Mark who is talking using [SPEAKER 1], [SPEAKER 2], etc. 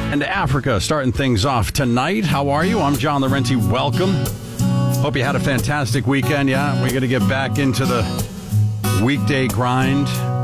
[SPEAKER 1] And Africa starting things off tonight. How are you? I'm John Laurenti. Welcome. Hope you had a fantastic weekend. Yeah, we're going to get back into the weekday grind.